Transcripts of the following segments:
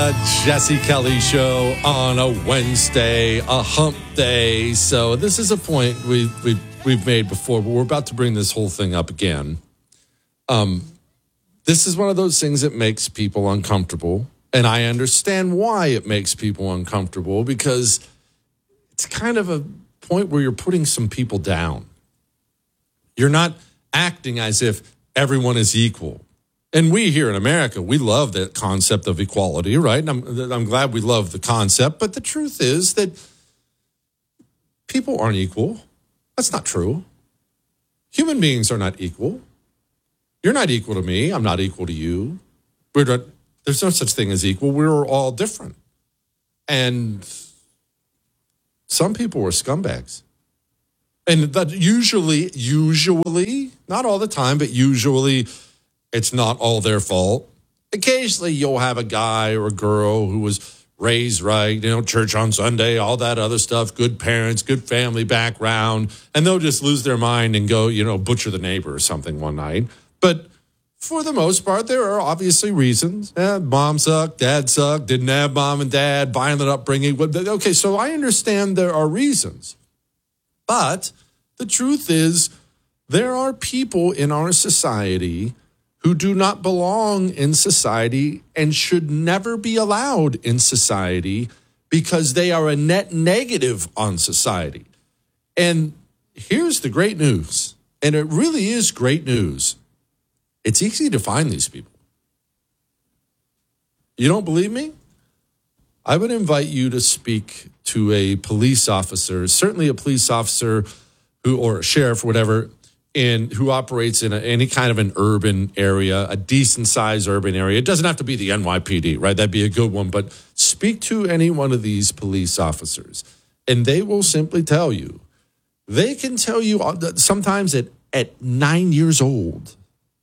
Jesse Kelly Show on a Wednesday, a hump day. So this is a point we've made before, but we're about to bring this whole thing up again. This is one of those things that makes people uncomfortable, and I understand why it makes people uncomfortable, because it's kind of a point where you're putting some people down. You're not acting as if everyone is equal. And we here in America, we love that concept of equality, right? And I'm glad we love the concept. But the truth is that people aren't equal. That's not true. Human beings are not equal. You're not equal to me. I'm not equal to you. There's no such thing as equal. We're all different. And some people are scumbags. And that usually, not all the time, but usually, it's not all their fault. Occasionally, you'll have a guy or a girl who was raised right, church on Sunday, all that other stuff, good parents, good family background, and they'll just lose their mind and go, butcher the neighbor or something one night. But for the most part, there are obviously reasons. Mom sucked, dad sucked, didn't have mom and dad, violent upbringing. Okay, so I understand there are reasons. But the truth is, there are people in our society who do not belong in society and should never be allowed in society because they are a net negative on society. And here's the great news, and it really is great news. It's easy to find these people. You don't believe me? I would invite you to speak to a police officer, certainly a police officer or a sheriff or whatever, who operates in any kind of an urban area, a decent-sized urban area. It doesn't have to be the NYPD, right? That'd be a good one. But speak to any one of these police officers, and they will simply tell you. They can tell you sometimes at 9 years old.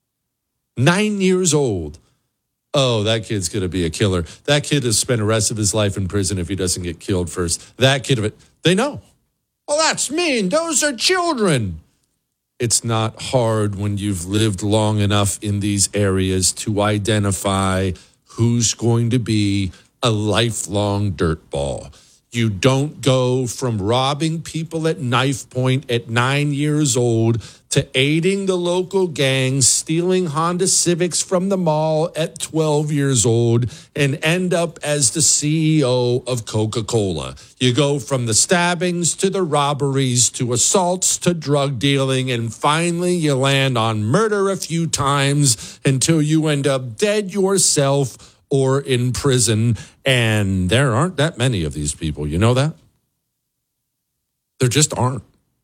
9 years old. Oh, that kid's going to be a killer. That kid has spent the rest of his life in prison if he doesn't get killed first. That kid, they know. Well, that's mean. Those are children. It's not hard when you've lived long enough in these areas to identify who's going to be a lifelong dirtball. You don't go from robbing people at knife point at 9 years old to aiding the local gangs, stealing Honda Civics from the mall at 12 years old, and end up as the CEO of Coca-Cola. You go from the stabbings to the robberies to assaults to drug dealing, and finally you land on murder a few times until you end up dead yourself or in prison. And there aren't that many of these people. You know that? There just aren't.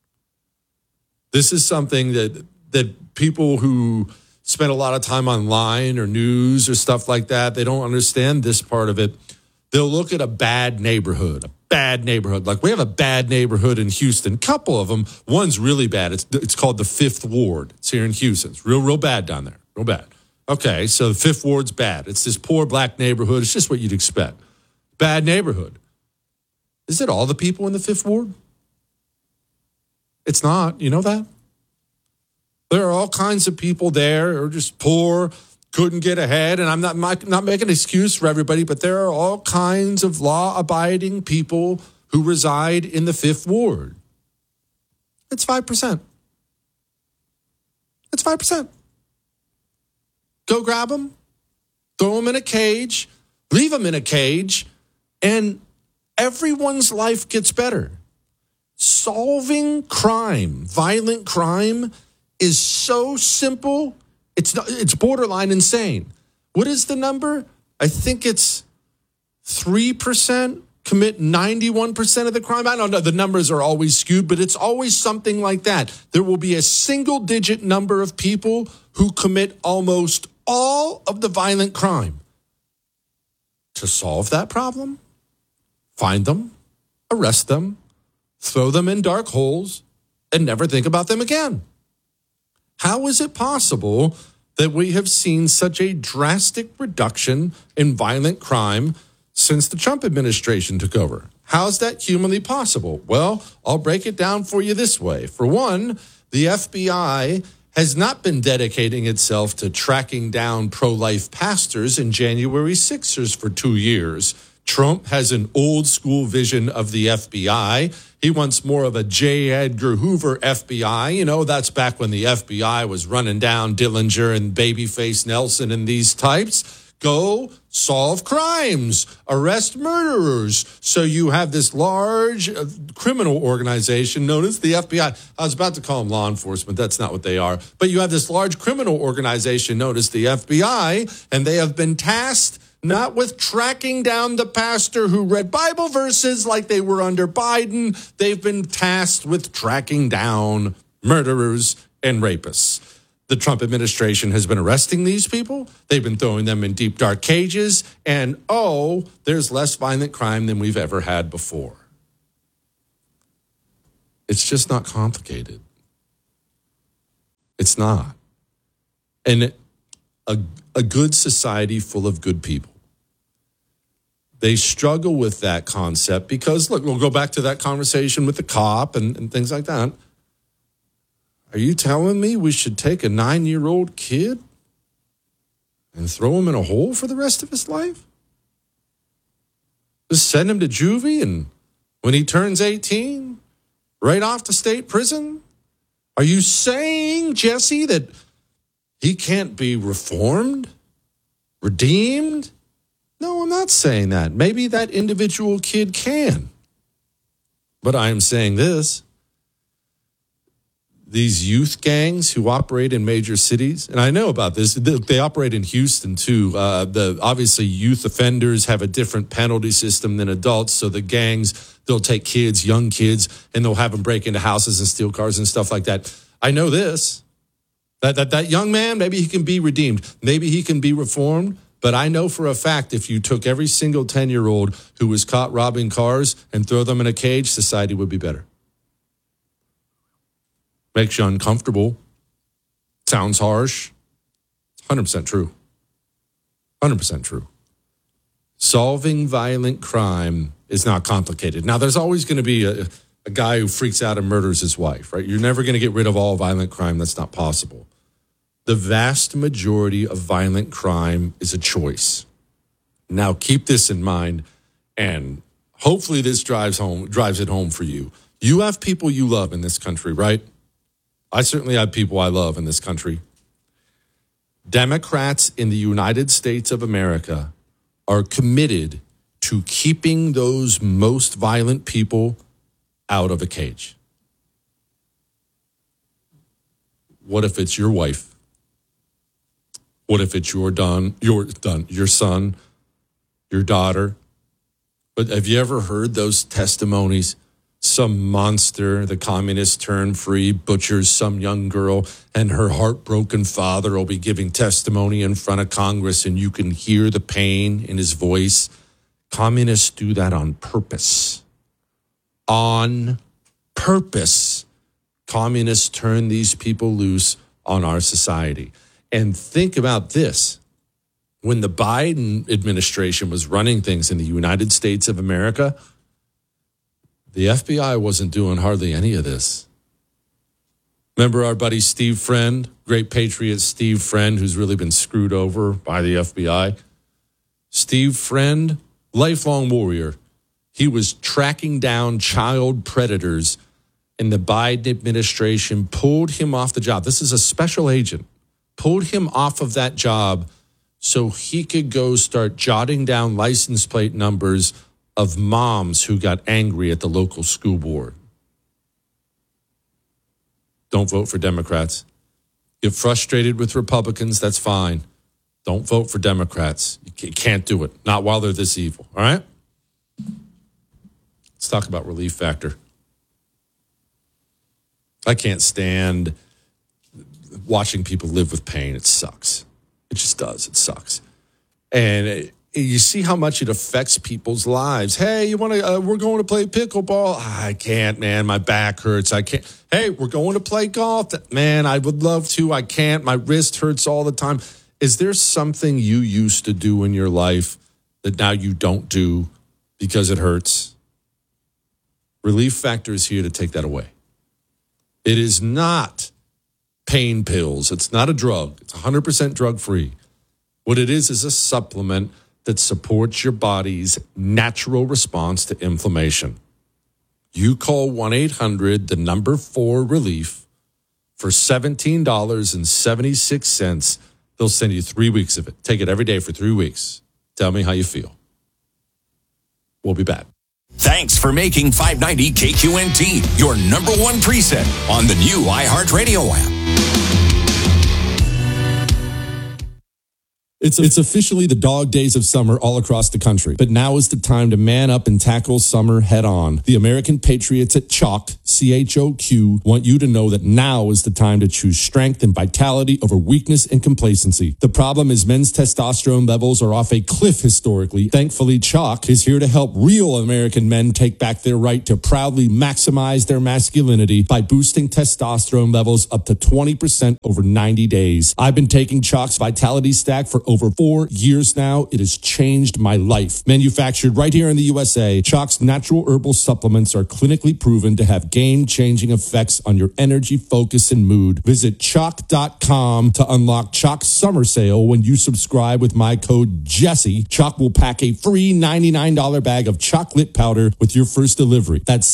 This is something that people who spend a lot of time online or news or stuff like that, they don't understand this part of it. They'll look at a bad neighborhood. Like we have a bad neighborhood in Houston, couple of them. One's really bad. It's called the Fifth Ward. It's here in Houston. It's real bad down there. Real bad. Okay, so the Fifth Ward's bad. It's this poor black neighborhood. It's just what you'd expect. Bad neighborhood. Is it all the people in the Fifth Ward? It's not. You know that? There are all kinds of people there who are just poor, couldn't get ahead. And I'm not making an excuse for everybody, but there are all kinds of law-abiding people who reside in the Fifth Ward. It's 5%. It's 5%. Go grab them, throw them in a cage, leave them in a cage, and everyone's life gets better. Solving crime, violent crime, is so simple, it's borderline insane. What is the number? I think it's 3% commit 91% of the crime. I don't know. The numbers are always skewed, but it's always something like that. There will be a single-digit number of people who commit almost all of the violent crime. To solve that problem, find them, arrest them, throw them in dark holes, and never think about them again. How is it possible that we have seen such a drastic reduction in violent crime since the Trump administration took over? How's that humanly possible? Well, I'll break it down for you this way. For one, the FBI has not been dedicating itself to tracking down pro-life pastors and January Sixers for 2 years. Trump has an old school vision of the FBI. He wants more of a J. Edgar Hoover FBI. You know, that's back when the FBI was running down Dillinger and Babyface Nelson and these types. Go solve crimes, arrest murderers. So you have this large criminal organization known as the FBI. I was about to call them law enforcement. That's not what they are. But you have this large criminal organization known as the FBI, and they have been tasked not with tracking down the pastor who read Bible verses like they were under Biden. They've been tasked with tracking down murderers and rapists. The Trump administration has been arresting these people. They've been throwing them in deep, dark cages. And, there's less violent crime than we've ever had before. It's just not complicated. It's not. And a good society full of good people, they struggle with that concept because, look, we'll go back to that conversation with the cop and things like that. Are you telling me we should take a 9-year-old kid and throw him in a hole for the rest of his life? Just send him to juvie, and when he turns 18, right off to state prison? Are you saying, Jesse, that he can't be reformed, redeemed? No, I'm not saying that. Maybe that individual kid can. But I am saying this. These youth gangs who operate in major cities, and I know about this, they operate in Houston too. Obviously, youth offenders have a different penalty system than adults. So the gangs, they'll take kids, young kids, and they'll have them break into houses and steal cars and stuff like that. I know this, that young man, maybe he can be redeemed. Maybe he can be reformed. But I know for a fact if you took every single 10-year-old who was caught robbing cars and throw them in a cage, society would be better. Makes you uncomfortable. Sounds harsh. 100% true. 100% true. Solving violent crime is not complicated. Now, there's always going to be a guy who freaks out and murders his wife, right? You're never going to get rid of all violent crime. That's not possible. The vast majority of violent crime is a choice. Now, keep this in mind, and hopefully this drives it home for you. You have people you love in this country, right? I certainly have people I love in this country. Democrats in the United States of America are committed to keeping those most violent people out of a cage. What if it's your wife? What if it's your son, your daughter? But have you ever heard those testimonies? Some monster, the communists turn free, butchers some young girl, and her heartbroken father will be giving testimony in front of Congress, and you can hear the pain in his voice. Communists do that on purpose. On purpose. Communists turn these people loose on our society. And think about this. When the Biden administration was running things in the United States of America, the FBI wasn't doing hardly any of this. Remember our buddy Steve Friend, great patriot Steve Friend, who's really been screwed over by the FBI? Steve Friend, lifelong warrior. He was tracking down child predators, and the Biden administration pulled him off the job. This is a special agent. Pulled him off of that job so he could go start jotting down license plate numbers of moms who got angry at the local school board. Don't vote for Democrats. Get frustrated with Republicans, that's fine. Don't vote for Democrats. You can't do it. Not while they're this evil, all right? Let's talk about relief factor. I can't stand watching people live with pain. It sucks. It just does. It sucks. And you see how much it affects people's lives. Hey, you want to? We're going to play pickleball. I can't, man. My back hurts. I can't. Hey, we're going to play golf. Man, I would love to. I can't. My wrist hurts all the time. Is there something you used to do in your life that now you don't do because it hurts? Relief Factor is here to take that away. It is not pain pills. It's not a drug. It's 100% drug-free. What it is a supplement that supports your body's natural response to inflammation. You call 1-800-4-RELIEF for $17.76. They'll send you 3 weeks of it. Take it every day for 3 weeks. Tell me how you feel. We'll be back. Thanks for making 590 KQNT your number one preset on the new iHeartRadio app. It's officially the dog days of summer all across the country. But now is the time to man up and tackle summer head on. The American Patriots at Chalk, CHOQ, want you to know that now is the time to choose strength and vitality over weakness and complacency. The problem is men's testosterone levels are off a cliff historically. Thankfully, Chalk is here to help real American men take back their right to proudly maximize their masculinity by boosting testosterone levels up to 20% over 90 days. I've been taking Chalk's Vitality Stack for over 4 years now. It has changed my life. Manufactured right here in the USA, Chalk's natural herbal supplements are clinically proven to have game-changing effects on your energy, focus, and mood. Visit Chalk.com to unlock Chalk's summer sale. When you subscribe with my code Jesse, Chalk will pack a free $99 bag of chocolate powder with your first delivery. That's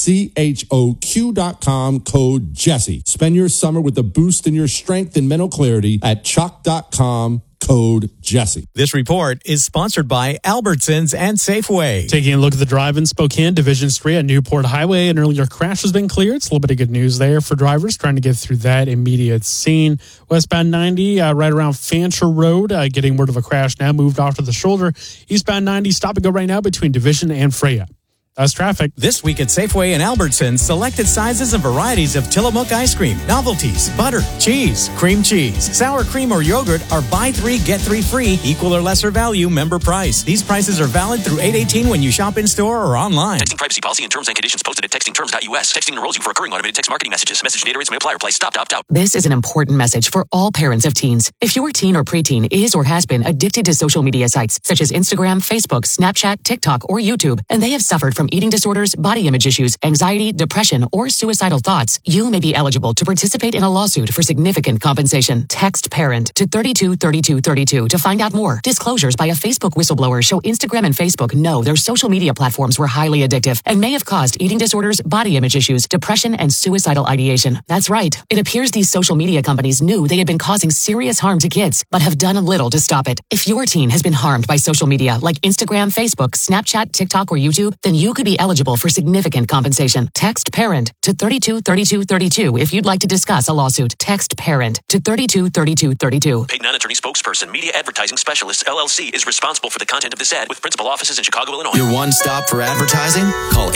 CHOQ.com, code Jesse. Spend your summer with a boost in your strength and mental clarity at Chalk.com. Code Jesse. This report is sponsored by Albertsons and Safeway. Taking a look at the drive in Spokane, Division Street at Newport Highway. An earlier crash has been cleared. It's a little bit of good news there for drivers trying to get through that immediate scene. Westbound 90, right around Fancher Road, getting word of a crash now, moved off to the shoulder. Eastbound 90, stop and go right now between Division and Freya. That's traffic. This week at Safeway and Albertsons, selected sizes and varieties of Tillamook ice cream, novelties, butter, cheese, cream cheese, sour cream or yogurt are buy 3, get 3 free, equal or lesser value, member price. These prices are valid through 8/18 when you shop in store or online. Texting privacy policy and terms and conditions posted at textingterms.us. Texting enrolls you for recurring automated text marketing messages. Message data rates may apply. Reply stop to opt out. This is an important message for all parents of teens. If your teen or preteen is or has been addicted to social media sites such as Instagram, Facebook, Snapchat, TikTok, or YouTube, and they have suffered from eating disorders, body image issues, anxiety, depression, or suicidal thoughts, you may be eligible to participate in a lawsuit for significant compensation. Text PARENT to 323232 to find out more. Disclosures by a Facebook whistleblower show Instagram and Facebook know their social media platforms were highly addictive and may have caused eating disorders, body image issues, depression, and suicidal ideation. That's right. It appears these social media companies knew they had been causing serious harm to kids, but have done little to stop it. If your teen has been harmed by social media like Instagram, Facebook, Snapchat, TikTok, or YouTube, then you could be eligible for significant compensation. Text PARENT to 323232 if you'd like to discuss a lawsuit. Text PARENT to 323232. Paid non-attorney spokesperson, Media Advertising Specialist, LLC, is responsible for the content of this ad with principal offices in Chicago, Illinois. Your one stop for advertising? Call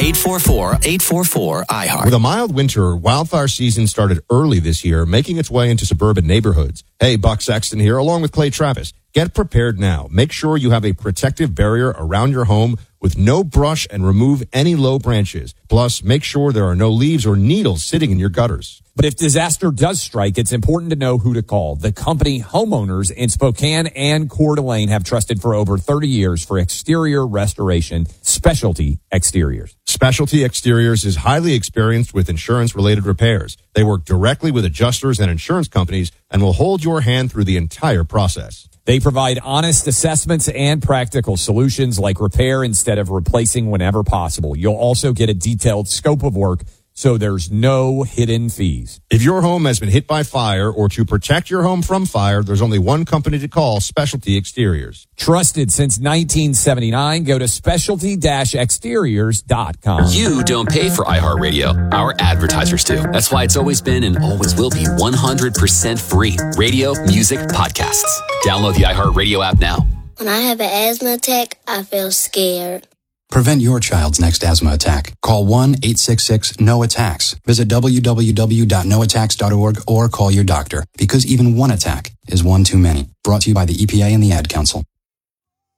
844-844-iHeart. With a mild winter, wildfire season started early this year, making its way into suburban neighborhoods. Hey, Buck Sexton here, along with Clay Travis. Get prepared now. Make sure you have a protective barrier around your home with no brush and remove any low branches. Plus, make sure there are no leaves or needles sitting in your gutters. But if disaster does strike, it's important to know who to call. The company homeowners in Spokane and Coeur d'Alene have trusted for over 30 years for exterior restoration, Specialty Exteriors. Specialty Exteriors is highly experienced with insurance-related repairs. They work directly with adjusters and insurance companies and will hold your hand through the entire process. They provide honest assessments and practical solutions like repair instead of replacing whenever possible. You'll also get a detailed scope of work, so there's no hidden fees. If your home has been hit by fire or to protect your home from fire, there's only one company to call, Specialty Exteriors. Trusted since 1979. Go to specialty-exteriors.com. You don't pay for iHeartRadio. Our advertisers do. That's why it's always been and always will be 100% free. Radio, music, podcasts. Download the iHeartRadio app now. When I have an asthma attack, I feel scared. Prevent your child's next asthma attack. Call 1-866-NO-ATTACKS. Visit www.noattacks.org or call your doctor, because even one attack is one too many. Brought to you by the EPA and the Ad Council.